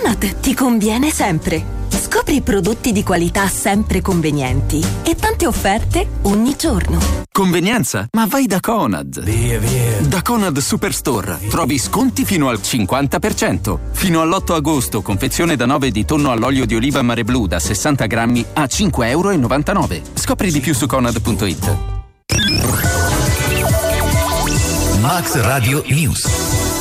Conad ti conviene sempre. Scopri prodotti di qualità sempre convenienti e tante offerte ogni giorno. Convenienza? Ma vai da Conad. Via. Da Conad Superstore trovi sconti fino al 50%. Fino all'8 agosto, confezione da 9 di tonno all'olio di oliva Mare Blu da 60 grammi a €5,99. Scopri di più su Conad.it. Max Radio News.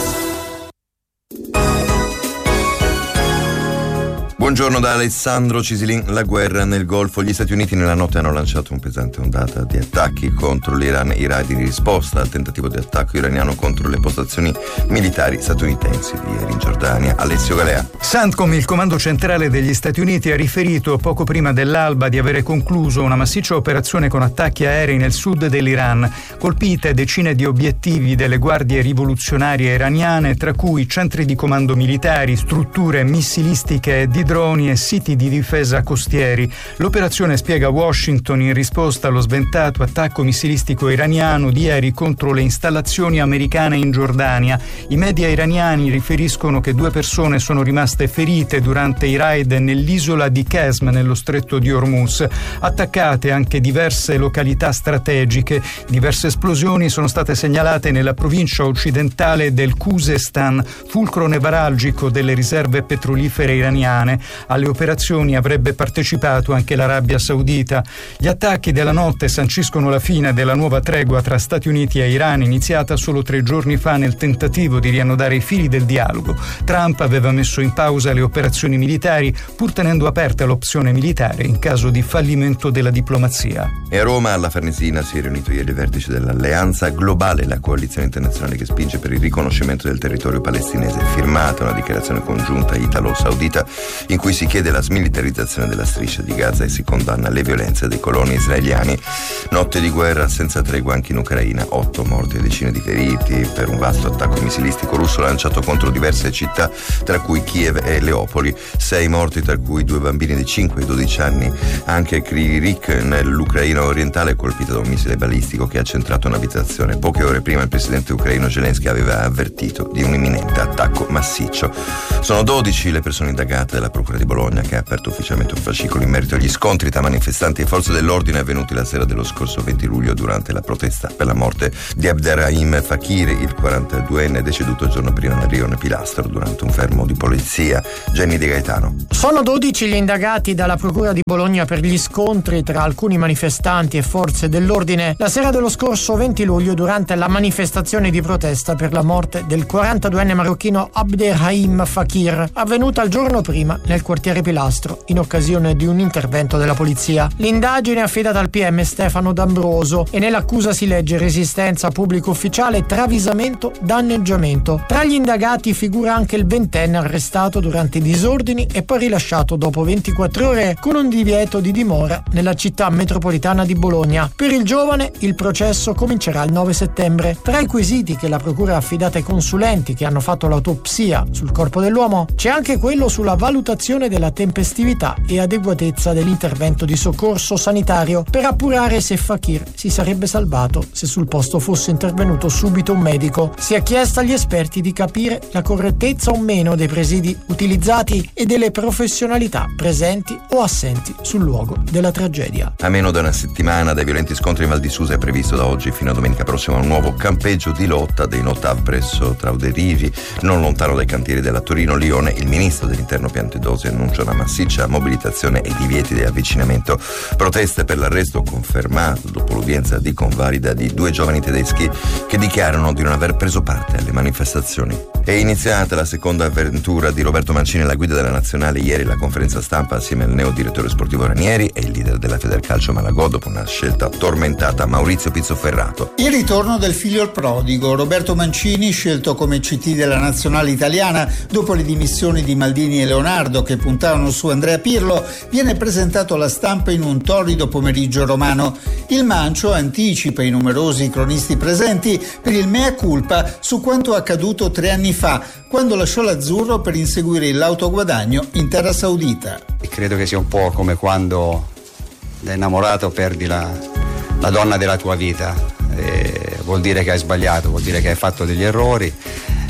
Buongiorno da Alessandro Cisilin. La guerra nel Golfo. Gli Stati Uniti nella notte hanno lanciato un pesante ondata di attacchi contro l'Iran. I raid di risposta al tentativo di attacco iraniano contro le postazioni militari statunitensi di ieri in Giordania. Alessio Galea. CENTCOM, il comando centrale degli Stati Uniti, ha riferito poco prima dell'alba di avere concluso una massiccia operazione con attacchi aerei nel sud dell'Iran. Colpite decine di obiettivi delle guardie rivoluzionarie iraniane, tra cui centri di comando militari, strutture missilistiche e di droni e siti di difesa costieri. L'operazione, spiega Washington, in risposta allo sventato attacco missilistico iraniano di ieri contro le installazioni americane in Giordania. I media iraniani riferiscono che 2 persone sono rimaste ferite durante i raid nell'isola di Qesm, nello stretto di Hormuz. Attaccate anche diverse località strategiche. Diverse esplosioni sono state segnalate nella provincia occidentale del Khuzestan, fulcro nevralgico delle riserve petrolifere iraniane. Alle operazioni avrebbe partecipato anche l'Arabia Saudita. Gli attacchi della notte sanciscono la fine della nuova tregua tra Stati Uniti e Iran, iniziata solo 3 giorni fa nel tentativo di riannodare i fili del dialogo. Trump aveva messo in pausa le operazioni militari, pur tenendo aperta l'opzione militare in caso di fallimento della diplomazia. E a Roma, alla Farnesina, si è riunito ieri il vertice dell'Alleanza Globale, la coalizione internazionale che spinge per il riconoscimento del territorio palestinese. Firmata una dichiarazione congiunta italo-saudita in cui si chiede la smilitarizzazione della striscia di Gaza e si condanna le violenze dei coloni israeliani. Notte di guerra senza tregua anche in Ucraina. 8 morti e decine di feriti per un vasto attacco missilistico russo lanciato contro diverse città, tra cui Kiev e Leopoli. 6 morti, tra cui 2 bambini di 5 e 12 anni. Anche Kryvyi Rih, nell'Ucraina orientale, colpita da un missile balistico che ha centrato un'abitazione. Poche ore prima il presidente ucraino Zelensky aveva avvertito di un imminente attacco massiccio. Sono 12 le persone indagate dalla Procura di Bologna, che ha aperto ufficialmente un fascicolo in merito agli scontri tra manifestanti e forze dell'ordine avvenuti la sera dello scorso 20 luglio durante la protesta per la morte di Abderrahim Fakir, il 42enne deceduto il giorno prima nel rione Pilastro durante un fermo di polizia. Jenny De Gaetano. Sono 12 gli indagati dalla Procura di Bologna per gli scontri tra alcuni manifestanti e forze dell'ordine la sera dello scorso 20 luglio durante la manifestazione di protesta per la morte del 42enne marocchino Abderrahim Fakir, avvenuta il giorno prima nel quartiere Pilastro in occasione di un intervento della polizia. L'indagine è affidata al PM Stefano D'Ambroso e nell'accusa si legge resistenza a pubblico ufficiale, travisamento, danneggiamento. Tra gli indagati figura anche il 20enne arrestato durante i disordini e poi rilasciato dopo 24 ore con un divieto di dimora nella città metropolitana di Bologna. Per il giovane il processo comincerà il 9 settembre. Tra i quesiti che la procura ha affidato ai consulenti che hanno fatto l'autopsia sul corpo dell'uomo c'è anche quello sulla valutazione della tempestività e adeguatezza dell'intervento di soccorso sanitario per appurare se Fakir si sarebbe salvato se sul posto fosse intervenuto subito un medico. Si è chiesto agli esperti di capire la correttezza o meno dei presidi utilizzati e delle professionalità presenti o assenti sul luogo della tragedia. A meno di una settimana dai violenti scontri in Val di Susa è previsto da oggi fino a domenica prossima un nuovo campeggio di lotta dei Notav presso Trauderivi, non lontano dai cantieri della Torino-Lione. Il ministro dell'Interno Piantedosi annuncia una massiccia mobilitazione e divieti di avvicinamento. Proteste per l'arresto confermato dopo l'udienza di convalida di 2 giovani tedeschi che dichiarano di non aver preso parte alle manifestazioni. È iniziata la seconda avventura di Roberto Mancini alla guida della nazionale. Ieri la conferenza stampa assieme al neo direttore sportivo Ranieri e il leader della Federcalcio Malagò dopo una scelta tormentata, Maurizio Pizzoferrato. Il ritorno del figlio al prodigo. Roberto Mancini, scelto come CT della nazionale italiana dopo le dimissioni di Maldini e Leonardo che puntavano su Andrea Pirlo, viene presentato alla stampa in un torrido pomeriggio romano. Il Mancio anticipa i numerosi cronisti presenti per il mea culpa su quanto accaduto 3 anni fa, quando lasciò l'azzurro per inseguire il lauto guadagno in terra saudita. E credo che sia un po' come quando da innamorato perdi la donna della tua vita. Vuol dire che hai sbagliato, vuol dire che hai fatto degli errori.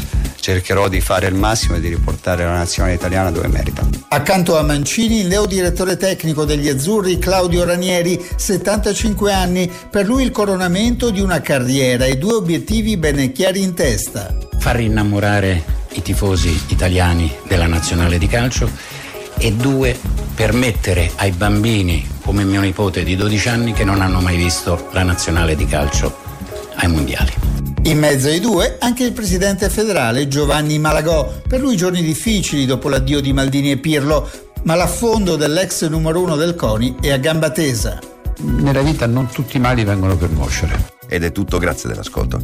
cercherò di fare il massimo e di riportare la nazionale italiana dove merita. Accanto a Mancini, il neo direttore tecnico degli azzurri Claudio Ranieri, 75 anni, per lui il coronamento di una carriera e 2 obiettivi ben chiari in testa. Far innamorare i tifosi italiani della nazionale di calcio e 2, permettere ai bambini come mio nipote di 12 anni che non hanno mai visto la nazionale di calcio ai mondiali. In mezzo ai 2 anche il presidente federale Giovanni Malagò, per lui giorni difficili dopo l'addio di Maldini e Pirlo, ma l'affondo dell'ex numero 1 del CONI è a gamba tesa. Nella vita non tutti i mali vengono per nuocere. Ed è tutto, grazie dell'ascolto.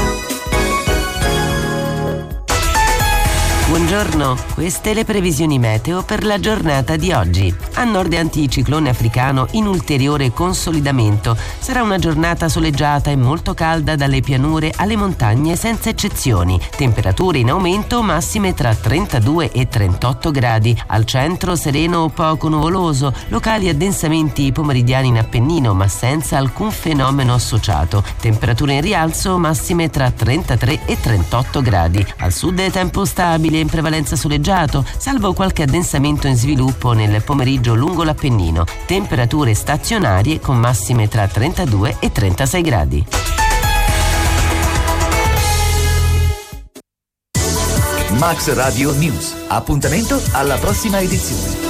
Buongiorno, queste le previsioni meteo per la giornata di oggi. A nord anticiclone africano in ulteriore consolidamento. Sarà una giornata soleggiata e molto calda dalle pianure alle montagne senza eccezioni. Temperature in aumento, massime tra 32 e 38 gradi. Al centro sereno o poco nuvoloso, locali addensamenti pomeridiani in Appennino ma senza alcun fenomeno associato. Temperature in rialzo, massime tra 33 e 38 gradi. Al sud è tempo stabile in prevalenza soleggiato, salvo qualche addensamento in sviluppo nel pomeriggio lungo l'Appennino. Temperature stazionarie con massime tra 32 e 36 gradi. Max Radio News. Appuntamento alla prossima edizione.